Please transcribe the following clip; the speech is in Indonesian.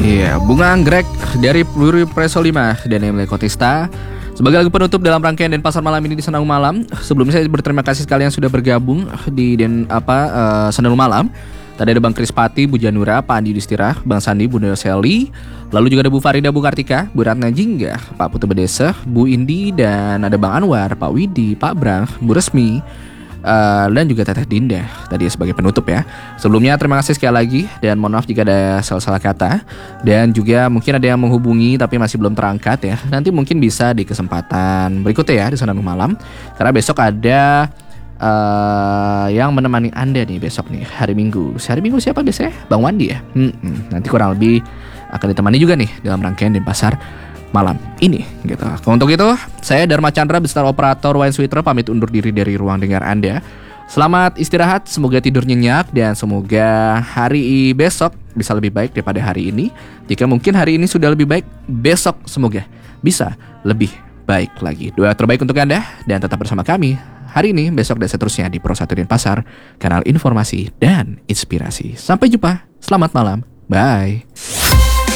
Iya, Bunga Anggrek dari Pluri Preso 5 dan Emily Kotista sebagai lagu penutup dalam rangkaian Denpasar malam ini di Senandung Malam. Sebelumnya saya berterima kasih sekali yang sudah bergabung di Senandung Malam. Tadi ada Bang Krispati, Bu Janura, Pak Andi Yudhistira, Bang Sandi, Bu Seli. Lalu juga ada Bu Farida, Bu Kartika, Bu Ratna Jingga, Pak Putu Bedesa, Bu Indi, dan ada Bang Anwar, Pak Widi, Pak Brang, Bu Resmi, dan juga Teteh Dinda tadi sebagai penutup ya. Sebelumnya terima kasih sekali lagi dan mohon maaf jika ada salah-salah kata. Dan juga mungkin ada yang menghubungi tapi masih belum terangkat ya. Nanti mungkin bisa di kesempatan berikutnya ya di Senandung Malam. Karena besok ada yang menemani Anda nih besok nih hari Minggu. Hari Minggu siapa biasanya? Bang Wandi ya. Nanti kurang lebih akan ditemani juga nih dalam rangkaian Denpasar malam ini gitu. Untuk itu saya Dharma Chandra beserta operator Wine Sweater pamit undur diri dari ruang dengar Anda. Selamat istirahat, semoga tidur nyenyak dan semoga hari besok bisa lebih baik daripada hari ini. Jika mungkin hari ini sudah lebih baik, besok semoga bisa lebih baik lagi. Doa terbaik untuk Anda dan tetap bersama kami hari ini, besok dan seterusnya di Pro 1 Denpasar, kanal informasi dan inspirasi. Sampai jumpa, selamat malam, bye.